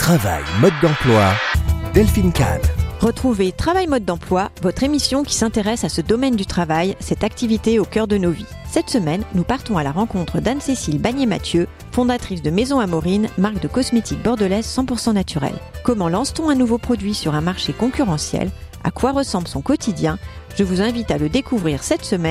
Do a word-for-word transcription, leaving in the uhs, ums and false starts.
Travail, mode d'emploi, Delphine Kahn. Retrouvez Travail mode d'emploi, votre émission qui s'intéresse à ce domaine du travail, cette activité au cœur de nos vies. Cette semaine, nous partons à la rencontre d'Anne-Cécile Bagné-Mathieu, fondatrice de Maison Amorine, marque de cosmétiques bordelaise cent pour cent naturelle. Comment lance-t-on un nouveau produit sur un marché concurrentiel ? À quoi ressemble son quotidien ? Je vous invite à le découvrir cette semaine